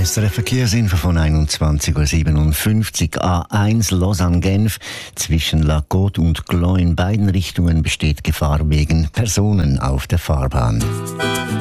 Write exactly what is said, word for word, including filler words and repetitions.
S R F Verkehrsinfo von einundzwanzig Uhr siebenundfünfzig. A eins Lausanne-Genf zwischen La Côte und Glo in beiden Richtungen besteht Gefahr wegen Personen auf der Fahrbahn.